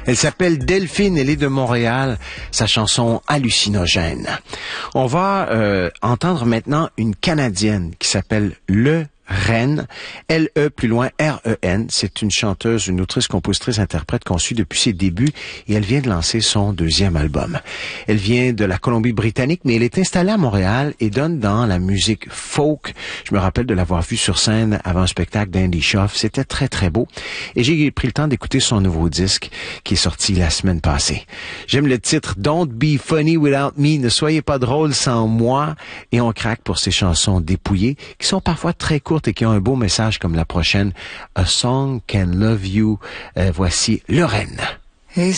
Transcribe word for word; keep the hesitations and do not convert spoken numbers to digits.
Elle s'appelle Delphine, elle est de Montréal, sa chanson Hallucinogène. On va euh, entendre maintenant une Canadienne qui s'appelle Le Ren, L E plus loin R E N. C'est une chanteuse, une autrice, compositrice, interprète qu'on suit depuis ses débuts et elle vient de lancer son deuxième album. Elle vient de la Colombie-Britannique, mais elle est installée à Montréal et donne dans la musique folk. Je me rappelle de l'avoir vue sur scène avant un spectacle d'Andy Schaaf. C'était très très beau et j'ai pris le temps d'écouter son nouveau disque qui est sorti la semaine passée. J'aime le titre Don't Be Funny Without Me, ne soyez pas drôle sans moi, et on craque pour ces chansons dépouillées qui sont parfois très courtes et qui ont un beau message comme la prochaine, A Song Can Love You. Euh, voici Le Ren.